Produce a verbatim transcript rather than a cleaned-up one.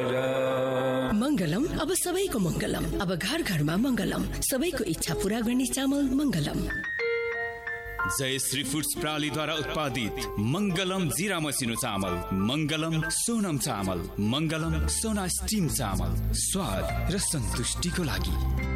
मंगलम अब सबैको मंगलम, अब घर घरमा मंगलम, सबैको इच्छा पूरा गर्ने चामल मंगलम। जय श्री फूड्स प्रणालीद्वारा उत्पादित मंगलम जीरा मसिनो चामल, मंगलम सोनम चामल, मंगलम सोना स्टीम चामल, स्वाद र सन्तुष्टिको लागि।